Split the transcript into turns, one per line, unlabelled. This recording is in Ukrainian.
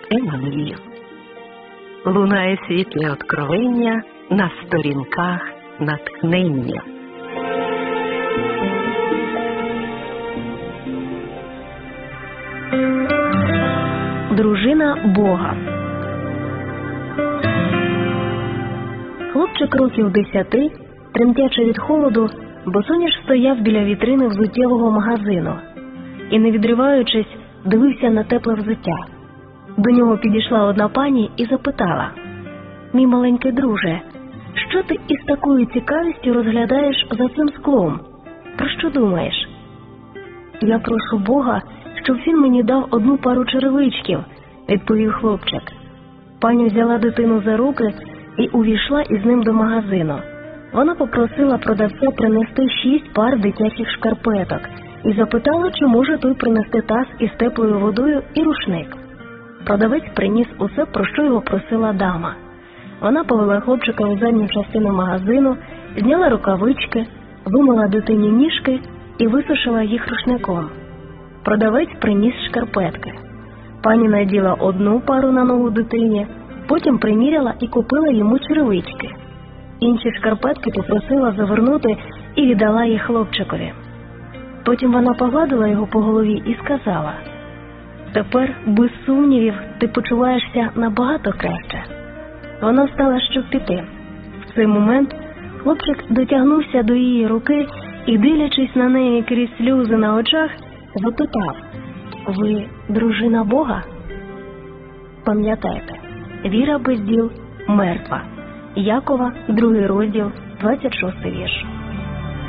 Еммануїл. Лунає світле откровення на сторінках натхнення.
Дружина Бога. Хлопчик років 10, тремтячи від холоду, босоніж стояв біля вітрини взуттєвого магазину і, не відриваючись, дивився на тепле взуття. До нього підійшла одна пані і запитала: «Мій маленький друже, що ти із такою цікавістю розглядаєш за цим склом? Про що думаєш?» «Я прошу Бога, щоб він мені дав одну пару черевичків», – відповів хлопчик. Пані взяла дитину за руки і увійшла із ним до магазину. Вона попросила продавця принести 6 пар дитячих шкарпеток і запитала, чи може той принести таз із теплою водою і рушник. Продавець приніс усе, про що його просила дама. Вона повела хлопчика у задню частину магазину, зняла рукавички, вимила дитині ніжки і висушила їх рушником. Продавець приніс шкарпетки. Пані наділа одну пару на ногу дитині, потім приміряла і купила йому черевички. Інші шкарпетки попросила завернути і віддала їх хлопчикові. Потім вона погладила його по голові і сказала: «Тепер, без сумнівів, ти почуваєшся набагато краще». Вона встала, щоб піти. В цей момент хлопчик дотягнувся до її руки і, дивлячись на неї крізь сльози на очах, запитав: «Ви дружина Бога?» Пам'ятайте, віра без діл мертва. Якова, 2 розділ, 26 вірш.